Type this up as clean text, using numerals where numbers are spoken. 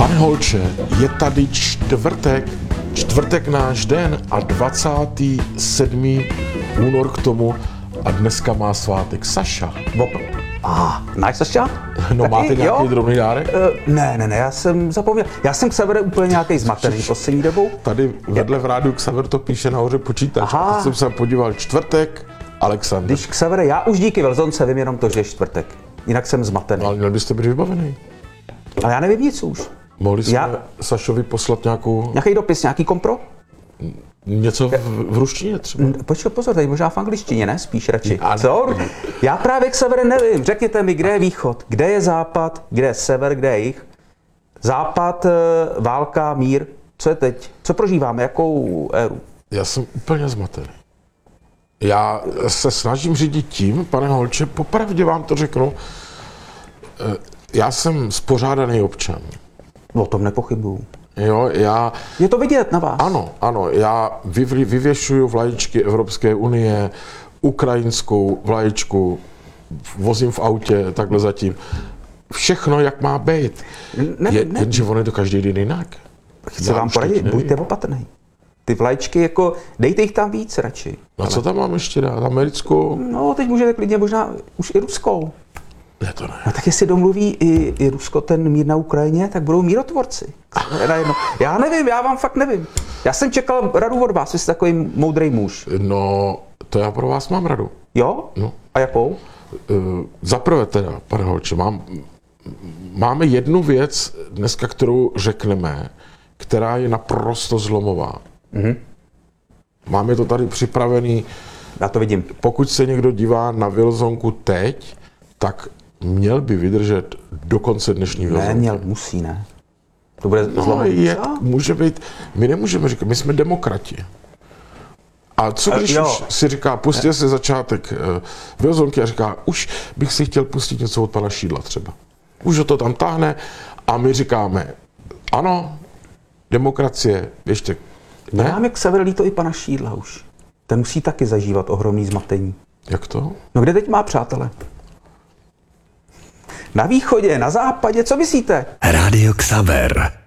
Pane Holče, je tady čtvrtek náš den a 27. únor k tomu a dneska má svátek Saša. Máš Saša? No máte nějaký drobný dárek? Ne, já jsem zapomněl. Já jsem Xavere úplně nějaký zmatený poslední dobou. Tady vedle v rádiu Xaver to píše nahoře počítač. Aha. A teď jsem se podíval čtvrtek, Alexander. Když Xavere, já už díky Velzonce vím jenom to, že je čtvrtek. Jinak jsem zmatený. Ale měl byste být vybavený. Ale já nevím nic už. Mohli jsme Sašovi poslat Nějaký dopis, nějaký kompro? něco v ruštině třeba? Počkej, pozor, tady možná v angličtině, ne? Spíš radši. Co? Já právě Xavere nevím. Řekněte mi, kde je východ, kde je západ, kde je sever, kde je jih. Západ, válka, mír. Co je teď? Co prožíváme? Jakou éru? Já jsem úplně zmatený. Já se snažím řídit tím, pane Holče, popravdě vám to řeknu, já jsem spořádaný občan. O tom nepochybuju. Jo, Je to vidět na vás. Ano, já vyvěšuju vlaječky Evropské unie, ukrajinskou vlaječku, vozím v autě, takhle zatím. Všechno, jak má být. Jenže on je to každý den jinak. Chci vám poradit, buďte opatrný. Ty vlaječky, jako, dejte jich tam víc radši. No co tam mám ještě dát? Americkou? No, teď můžete klidně možná už i ruskou. Ne, to ne. No tak jestli domluví i Rusko ten mír na Ukrajině, tak budou mírotvorci. Já nevím, já vám fakt nevím. Já jsem čekal radu od vás, vy jste takový moudrý muž. No, to já pro vás mám radu. Jo? No. A jakou? Zaprvé teda, pane Holče, máme jednu věc dneska, kterou řekneme, která je naprosto zlomová. Mhm. Máme to tady připravený. Já to vidím. Pokud se někdo dívá na Wilsonku teď, tak měl by vydržet do konce dnešní Wilsonky. Musí, ne? To bude zlomový. Může být, my nemůžeme říkat, my jsme demokrati. A co když už si říká, pustě si začátek Wilsonky a říká, už bych si chtěl pustit něco od pana Šídla třeba. Už ho to tam táhne a my říkáme, ano, demokracie, ještě ne? Máme k Xavere líto i pana Šídla už. Ten musí taky zažívat ohromný zmatení. Jak to? No kde teď má přátele? Na východě, na západě, co myslíte? Rádio Xaver.